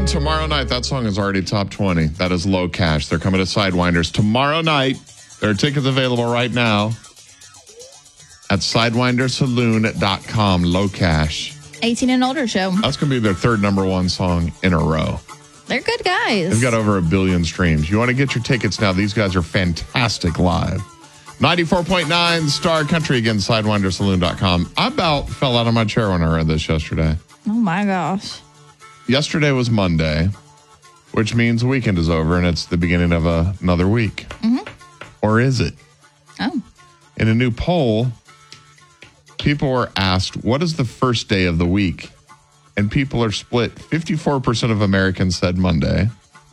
in tomorrow night. That song is already top 20. That is Low Cash. They're coming to Sidewinders tomorrow night. There are tickets available right now at sidewindersaloon.com. Low Cash. 18 and older show. That's going to be their third number one song in a row. They're good guys. They've got over 1 billion streams. You want to get your tickets now. These guys are fantastic live. 94.9 Star Country, again, sidewindersaloon.com. I about fell out of my chair when I read this yesterday. Oh, my gosh. Yesterday was Monday, which means the weekend is over and it's the beginning of another week. Mm-hmm. Or is it? Oh. In a new poll, people were asked, what is the first day of the week? And people are split. 54% of Americans said Monday.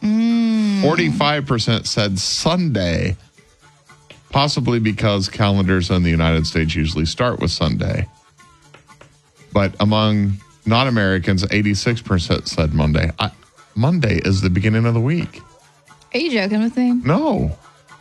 45% said Sunday, possibly because calendars in the United States usually start with Sunday. But among non-Americans, 86% said Monday. Monday is the beginning of the week. Are you joking with me? No.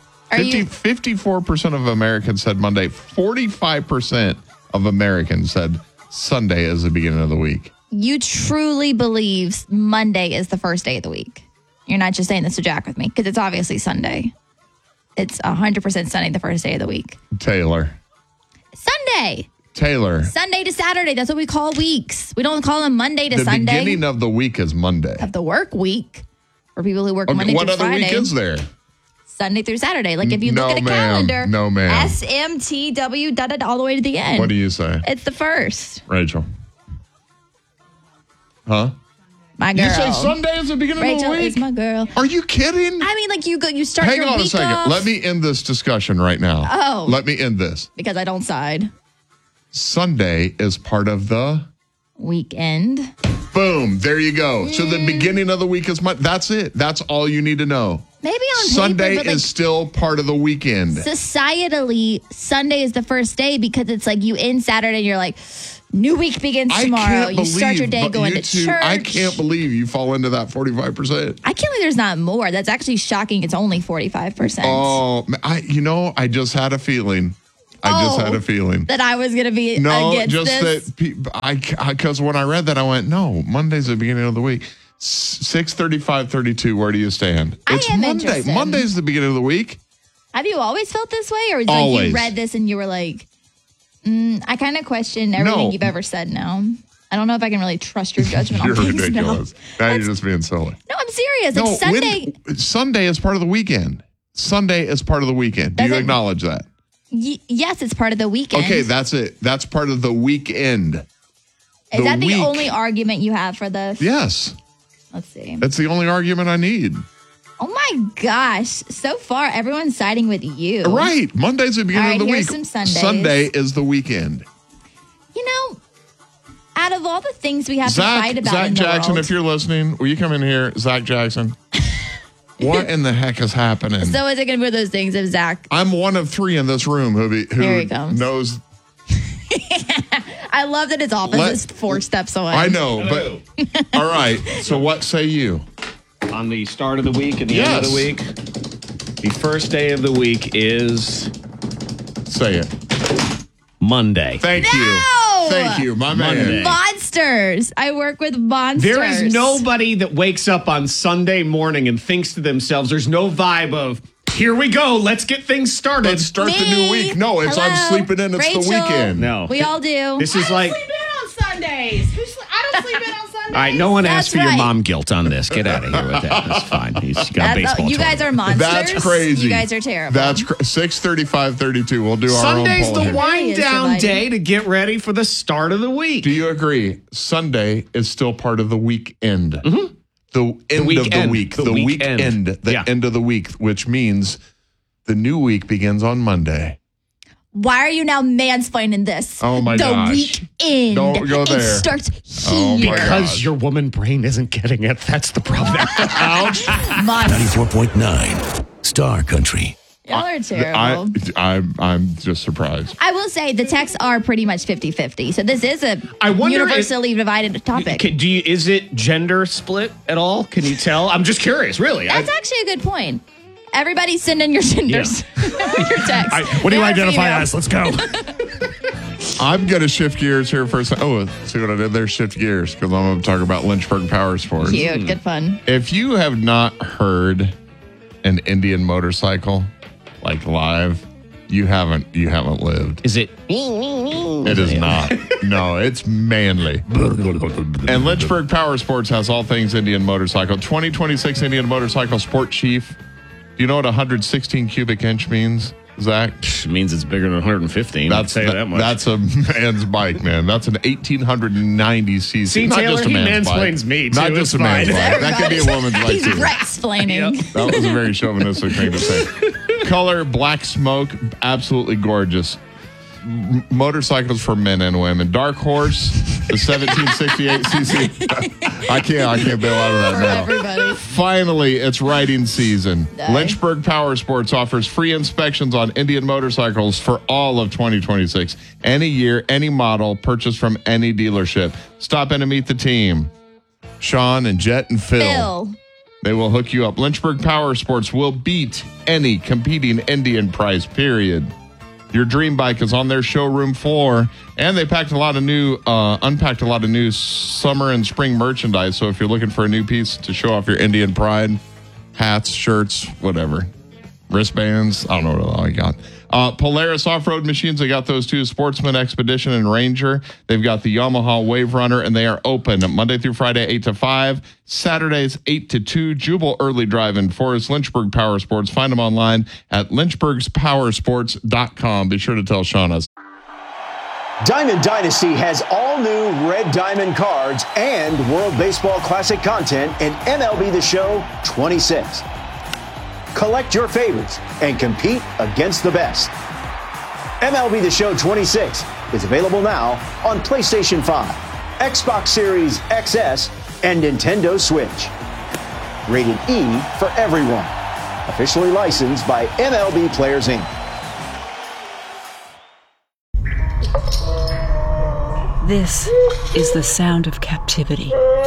54% of Americans said Monday. 45% of Americans said Sunday is the beginning of the week. You truly believe Monday is the first day of the week. You're not just saying this to jack with me, because it's obviously Sunday. It's 100% Sunday, the first day of the week. Taylor. Sunday. Taylor. Sunday to Saturday. That's what we call weeks. We don't call them Monday to Sunday. The beginning of the week is Monday. Of the work week. For people who work Monday through Friday. What other week is there? Sunday through Saturday. Like if you look at a calendar. No, ma'am. SMTW, all the way to the end. What do you say? It's the first. Rachel. Huh? My girl. You say Sunday is the beginning Rachel of the week? is my girl. Are you kidding? I mean, like you start Hang your on week a second. off. Let me end this discussion right now. Oh. Let me end this. Because I don't side. Sunday is part of the weekend. Boom. There you go. So the beginning of the week is that's it. That's all you need to know. Maybe on Sunday paper, but is still part of the weekend. Societally, Sunday is the first day because it's like you end Saturday and you're like, new week begins tomorrow. You start your day going to church. I can't believe you fall into that 45%. I can't believe there's not more. That's actually shocking. It's only 45%. Oh, I just had a feeling. I just had a feeling that I was going to be against this. That because when I read that, I went, no, Monday's the beginning of the week. 6:35:32. Where do you stand? It's Monday. Interested. Monday's the beginning of the week. Have you always felt this way, or is like you read this and you were like, I kind of question everything you've ever said now. I don't know if I can really trust your judgment on things ridiculous. Now you're just being silly. No, I'm serious. Like Sunday. Sunday is part of the weekend. Sunday is part of the weekend. Do you acknowledge that? Yes, it's part of the weekend. Okay, that's it. That's part of the weekend. Is that the only argument you have for this? Yes. Let's see. That's the only argument I need. Oh my gosh. So far, everyone's siding with you. Right. Monday's the beginning of the week. Some Sundays. Sunday is the weekend. You know, out of all the things we have to fight about Zach in the Jackson, world, if you're listening, will you come in here? Zach Jackson. What in the heck is happening? So is it going to be those things of Zach? I'm one of three in this room who Here he comes. knows. I love that his office is 4 steps away. I know, but all right. So what say you? On the start of the week and the end of the week, the first day of the week is... Say it. Monday. Thank you. Thank you, my man. Monsters. I work with monsters. There is nobody that wakes up on Sunday morning and thinks to themselves, there's no vibe of, here we go, let's get things started. Let's start the new week. No, it's I'm sleeping in, it's Rachel. the weekend. No. We all do. This is I don't sleep in on Sundays. I don't sleep in on Sundays. All right, no one asked for your right. mom guilt on this. Get out of here with that. That's fine. He's got a baseball You guys are monsters. That's crazy. You guys are terrible. That's 6:35:32. We'll do our Sunday's own poll the here. wind down day to get ready for the start of the week. Do you agree? Sunday is still part of the weekend. Mm-hmm. The end of the week. The weekend. The end of the week, which means the new week begins on Monday. Why are you now mansplaining this? Oh, my gosh. The weekend. Don't go there. It starts Oh, here. my Because your woman brain isn't getting it. That's the problem. Ouch. 94.9 Star Country. Y'all are terrible. I'm just surprised. I will say the texts are pretty much 50-50. So this is a wonder universally divided topic. Is it gender split at all? Can you tell? I'm just curious, really. That's actually a good point. Everybody send in your genders. Your text. What do you Male or identify female? as? Let's go. I'm going to shift gears here for a second. Oh, see what I did there? Shift gears because I'm going to talk about Lynchburg Power Sports. Cute. Good fun. If you have not heard an Indian motorcycle like live, you haven't lived. Is it? It is not. No, it's manly. And Lynchburg Power Sports has all things Indian motorcycle. 2026 Indian Motorcycle Sport Chief. Do you know what 116 cubic inch means, Zach? It means it's bigger than 115. That's that much. That's a man's bike, man. That's an 1890 cc. See, not Taylor, just a he man's mansplains bike. me, too. Not just It's a man's fine. bike. That could be a woman's bike, He's too. Rex-splaining. That was a very chauvinistic thing to say. Color, black smoke, absolutely gorgeous. Motorcycles for men and women. Dark Horse, the 1768cc. I can't bail out of that For now. everybody. Finally, it's riding season. Die. Lynchburg Power Sports offers free inspections on Indian motorcycles for all of 2026. Any year, any model, purchased from any dealership. Stop in and meet the team. Sean and Jet and Phil. They will hook you up. Lynchburg Power Sports will beat any competing Indian price, period. Your dream bike is on their showroom floor, and they unpacked a lot of new summer and spring merchandise. So if you're looking for a new piece to show off your Indian pride, hats, shirts, whatever, wristbands, I don't know what all I got. Polaris off-road machines, they got those too, Sportsman, Expedition, and Ranger. They've got the Yamaha Wave Runner, and they are open Monday through Friday, 8 to 5, Saturdays, 8 to 2. Jubal Early Drive-In, Forest Lynchburg Power Sports. Find them online at lynchburgspowersports.com. Be sure to tell Shauna. Diamond Dynasty has all new Red Diamond cards and World Baseball Classic content in MLB The Show 26. Collect your favorites and compete against the best. MLB The Show 26 is available now on PlayStation 5, Xbox Series XS, and Nintendo Switch. Rated E for everyone. Officially licensed by MLB Players Inc. This is the sound of captivity.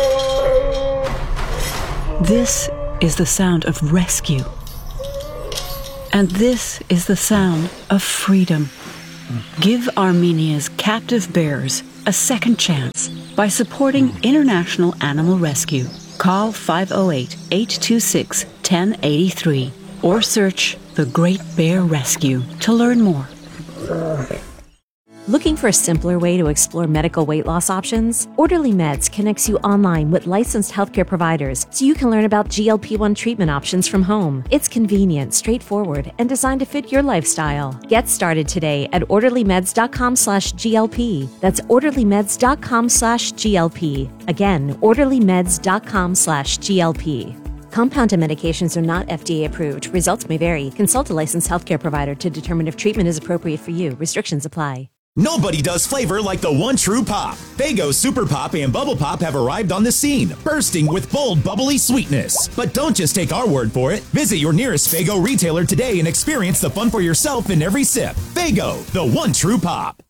This is the sound of rescue. And this is the sound of freedom. Give Armenia's captive bears a second chance by supporting International Animal Rescue. Call 508-826-1083 or search The Great Bear Rescue to learn more. Looking for a simpler way to explore medical weight loss options? Orderly Meds connects you online with licensed healthcare providers so you can learn about GLP-1 treatment options from home. It's convenient, straightforward, and designed to fit your lifestyle. Get started today at orderlymeds.com/GLP. That's orderlymeds.com/GLP. Again, orderlymeds.com/GLP. Compounded medications are not FDA approved. Results may vary. Consult a licensed healthcare provider to determine if treatment is appropriate for you. Restrictions apply. Nobody does flavor like the one true pop. Faygo Super Pop and Bubble Pop have arrived on the scene, bursting with bold, bubbly sweetness. But don't just take our word for it. Visit your nearest Faygo retailer today and experience the fun for yourself in every sip. Faygo, the one true pop.